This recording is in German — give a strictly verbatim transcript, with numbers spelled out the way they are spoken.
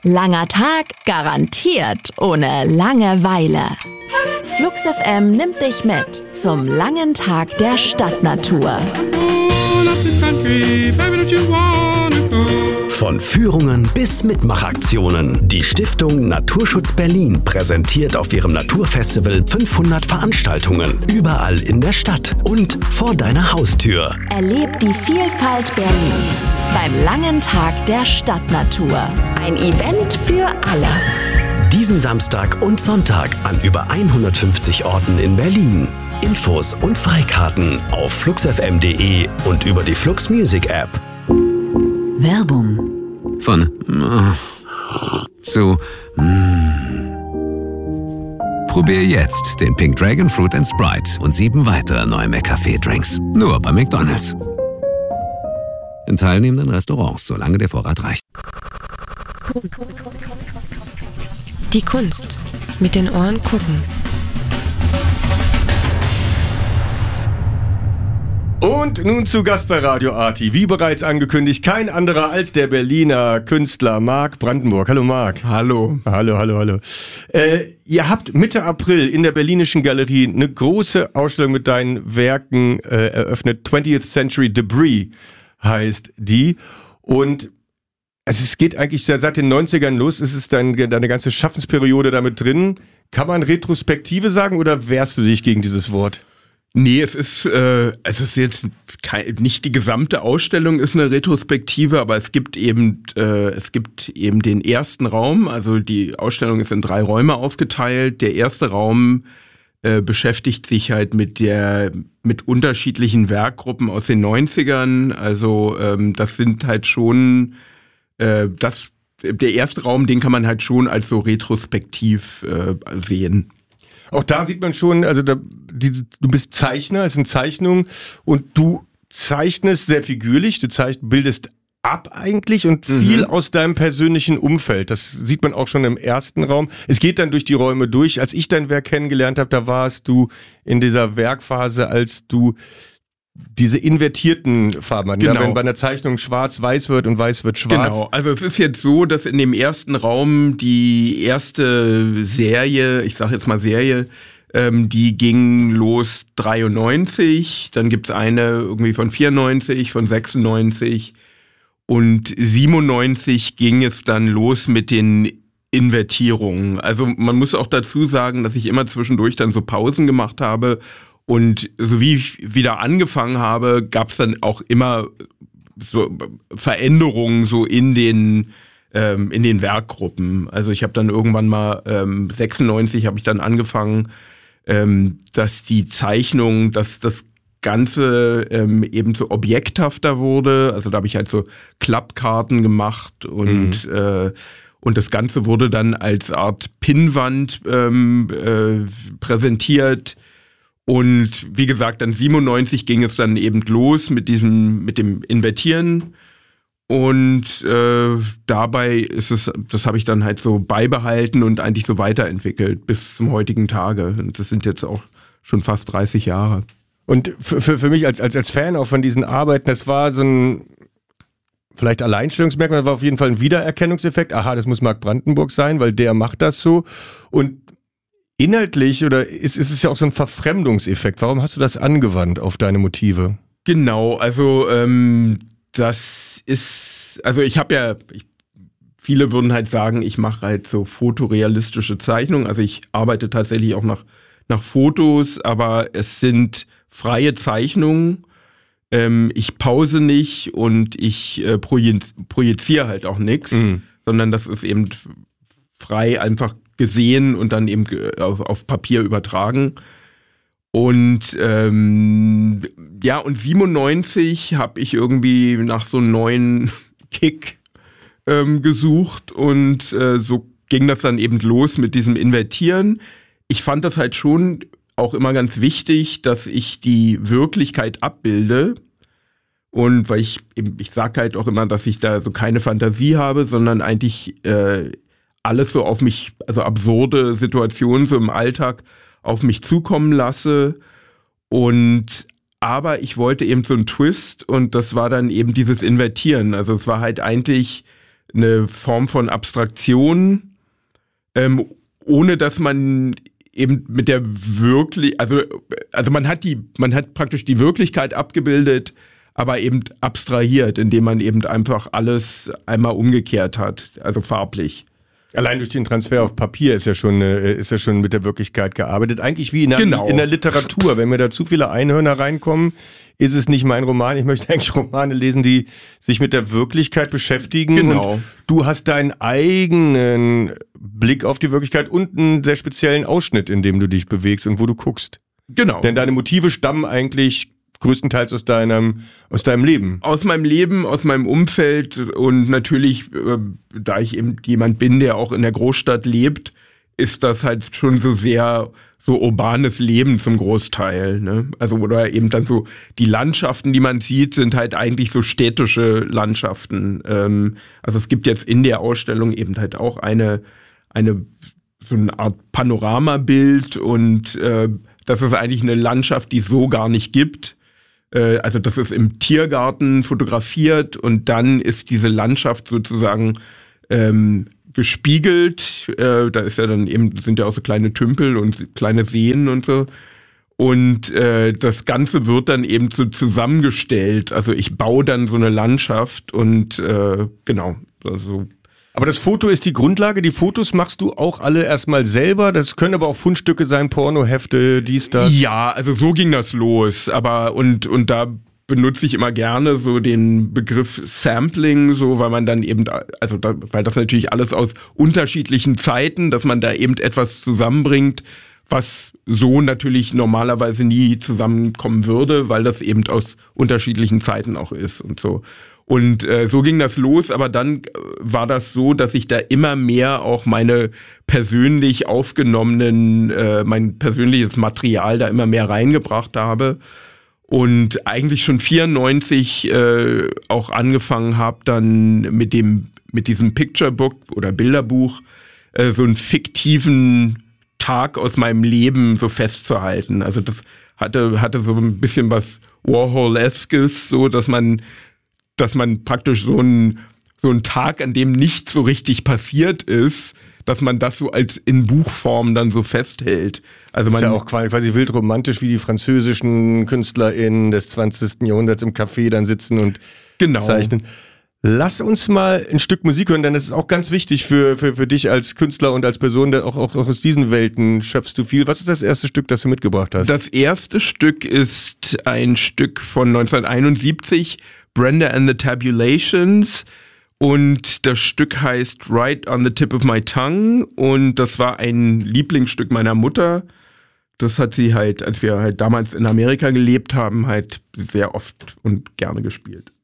Langer Tag, garantiert ohne Langeweile. Flux F M nimmt dich mit zum langen Tag der Stadtnatur. Von Führungen bis Mitmachaktionen. Die Stiftung Naturschutz Berlin präsentiert auf ihrem Naturfestival fünfhundert Veranstaltungen. Überall in der Stadt und vor deiner Haustür. Erleb die Vielfalt Berlins beim langen Tag der Stadtnatur. Ein Event für alle. Diesen Samstag und Sonntag an über hundertfünfzig Orten in Berlin. Infos und Freikarten auf fluxfm punkt de und über die Flux Music App. Werbung. Von äh, zu mm. Probier jetzt den Pink Dragon Fruit and Sprite und sieben weitere neue McCafé-Drinks. Nur bei McDonald's. In teilnehmenden Restaurants, solange der Vorrat reicht. Die Kunst. Mit den Ohren gucken. Und nun zu Gast bei Radio Arti. Wie bereits angekündigt, kein anderer als der Berliner Künstler Marc Brandenburg. Hallo Marc. Hallo. Hallo, hallo, hallo. Äh, ihr habt Mitte April in der Berlinischen Galerie eine große Ausstellung mit deinen Werken äh, eröffnet. twentieth Century Debris heißt die. Und also es geht eigentlich seit den neunzigern los. Ist es dein, deine ganze Schaffensperiode damit drin? Kann man Retrospektive sagen oder wehrst du dich gegen dieses Wort? Nee, es ist, äh, also es ist jetzt kein, nicht die gesamte Ausstellung ist eine Retrospektive, aber es gibt eben, äh, es gibt eben den ersten Raum, also die Ausstellung ist in drei Räume aufgeteilt. Der erste Raum äh, beschäftigt sich halt mit der, mit unterschiedlichen Werkgruppen aus den neunzigern, also ähm, das sind halt schon, äh, das, der erste Raum, den kann man halt schon als so retrospektiv äh, sehen. Auch da sieht man schon, also da, die, du bist Zeichner, es sind Zeichnungen und du zeichnest sehr figürlich, du zeich, bildest ab eigentlich und mhm. viel aus deinem persönlichen Umfeld. Das sieht man auch schon im ersten Raum. Es geht dann durch die Räume durch. Als ich dein Werk kennengelernt habe, da warst du in dieser Werkphase, als du diese invertierten Farben hatten, genau. Ja, wenn bei einer Zeichnung schwarz-weiß wird und weiß wird schwarz. Genau, also es ist jetzt so, dass in dem ersten Raum die erste Serie, ich sage jetzt mal Serie, ähm, die ging los dreiundneunzig, dann gibt's eine irgendwie von vierundneunzig, von sechsundneunzig und siebenundneunzig ging es dann los mit den Invertierungen. Also man muss auch dazu sagen, dass ich immer zwischendurch dann so Pausen gemacht habe. Und so wie ich wieder angefangen habe, gab es dann auch immer so Veränderungen so in den ähm, in den Werkgruppen. Also ich habe dann irgendwann mal ähm, sechsundneunzig habe ich dann angefangen, ähm, dass die Zeichnung, dass das Ganze ähm, eben so objekthafter wurde. Also da habe ich halt so Klappkarten gemacht und mhm. äh, und das Ganze wurde dann als Art Pinnwand ähm, äh, präsentiert. Und wie gesagt, dann siebenundneunzig ging es dann eben los mit diesem, mit dem Invertieren. Und äh, dabei ist es, das habe ich dann halt so beibehalten und eigentlich so weiterentwickelt bis zum heutigen Tage. Und das sind jetzt auch schon fast dreißig Jahre. Und für, für, für mich als, als, als Fan auch von diesen Arbeiten, das war so ein vielleicht Alleinstellungsmerkmal, das war auf jeden Fall ein Wiedererkennungseffekt. Aha, das muss Marc Brandenburg sein, weil der macht das so. Und inhaltlich oder ist, ist es ja auch so ein Verfremdungseffekt. Warum hast du das angewandt auf deine Motive? Genau, also ähm, das ist, also ich habe ja, ich, viele würden halt sagen, ich mache halt so fotorealistische Zeichnungen. Also ich arbeite tatsächlich auch nach, nach Fotos, aber es sind freie Zeichnungen. Ähm, ich pause nicht und ich äh, projiz- projiziere halt auch nichts, mhm. sondern das ist eben frei einfach gesehen und dann eben auf, auf Papier übertragen. Und ähm, ja, und siebenundneunzig habe ich irgendwie nach so einem neuen Kick ähm, gesucht und äh, so ging das dann eben los mit diesem Invertieren. Ich fand das halt schon auch immer ganz wichtig, dass ich die Wirklichkeit abbilde. Und weil ich eben, ich sage halt auch immer, dass ich da so keine Fantasie habe, sondern eigentlich äh, alles so auf mich, also absurde Situationen so im Alltag auf mich zukommen lasse. Und aber ich wollte eben so einen Twist und das war dann eben dieses Invertieren. Also es war halt eigentlich eine Form von Abstraktion, ähm, ohne dass man eben mit der wirklich, also, also man hat die, man hat praktisch die Wirklichkeit abgebildet, aber eben abstrahiert, indem man eben einfach alles einmal umgekehrt hat, also farblich. Allein durch den Transfer auf Papier ist ja schon, ist ja schon mit der Wirklichkeit gearbeitet. Eigentlich wie in der, genau. in der Literatur. Wenn mir da zu viele Einhörner reinkommen, ist es nicht mein Roman. Ich möchte eigentlich Romane lesen, die sich mit der Wirklichkeit beschäftigen. Genau. Und du hast deinen eigenen Blick auf die Wirklichkeit und einen sehr speziellen Ausschnitt, in dem du dich bewegst und wo du guckst. Genau. Denn deine Motive stammen eigentlich größtenteils aus deinem, aus deinem Leben. Aus meinem Leben, aus meinem Umfeld und natürlich, äh, da ich eben jemand bin, der auch in der Großstadt lebt, ist das halt schon so sehr so urbanes Leben zum Großteil, ne? Also oder eben dann so die Landschaften, die man sieht, sind halt eigentlich so städtische Landschaften. Ähm, also es gibt jetzt in der Ausstellung eben halt auch eine, eine so eine Art Panoramabild und äh, das ist eigentlich eine Landschaft, die es so gar nicht gibt. Äh, also das ist im Tiergarten fotografiert und dann ist diese Landschaft sozusagen ähm, gespiegelt. Äh, da ist ja dann eben, sind ja auch so kleine Tümpel und kleine Seen und so. Und äh, das Ganze wird dann eben so zusammengestellt. Also ich baue dann so eine Landschaft und äh, genau, also. Aber das Foto ist die Grundlage. Die Fotos machst du auch alle erstmal selber. Das können aber auch Fundstücke sein, Pornohefte, dies, das. Ja, also so ging das los. Aber und und da benutze ich immer gerne so den Begriff Sampling, so weil man dann eben, also da, weil das natürlich alles aus unterschiedlichen Zeiten, dass man da eben etwas zusammenbringt, was so natürlich normalerweise nie zusammenkommen würde, weil das eben aus unterschiedlichen Zeiten auch ist und so. Und äh, so ging das los, aber dann war das so, dass ich da immer mehr auch meine persönlich aufgenommenen, äh, mein persönliches Material da immer mehr reingebracht habe und eigentlich schon vierundneunzig äh, auch angefangen habe, dann mit dem mit diesem Picture Book oder Bilderbuch äh, so einen fiktiven Tag aus meinem Leben so festzuhalten. Also das hatte hatte so ein bisschen was Warhol-eskes, so dass man dass man praktisch so einen so einen Tag, an dem nichts so richtig passiert ist, dass man das so als in Buchform dann so festhält. Also man ist ja auch quasi wild romantisch, wie die französischen KünstlerInnen des zwanzigsten Jahrhunderts im Café dann sitzen und genau. zeichnen. Lass uns mal ein Stück Musik hören, denn das ist auch ganz wichtig für, für, für dich als Künstler und als Person, denn auch, auch, auch aus diesen Welten schöpfst du viel. Was ist das erste Stück, das du mitgebracht hast? Das erste Stück ist ein Stück von neunzehnhunderteinundsiebzig, Brenda and the Tabulations, und das Stück heißt Right on the Tip of My Tongue und das war ein Lieblingsstück meiner Mutter. Das hat sie halt, als wir halt damals in Amerika gelebt haben, halt sehr oft und gerne gespielt.